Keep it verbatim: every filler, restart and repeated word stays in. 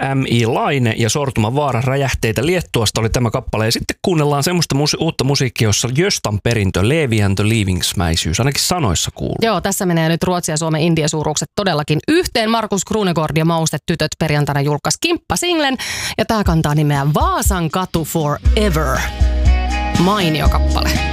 M I Laine ja Sortuma Vaara räjähteitä Liettuasta oli tämä kappale. Ja sitten kuunnellaan semmoista musi- uutta musiikkia, jossa Göstan perintö, Levi and the Leavingsmäisyys, ainakin sanoissa kuuluu. Joo, tässä menee nyt Ruotsi ja Suomen indie-suuruukset todellakin yhteen. Markus Krunegård ja Maustetytöt perjantaina julkaisi kimppa-singlen ja tää kantaa nimeä Vaasan katu forever. Mainio kappale.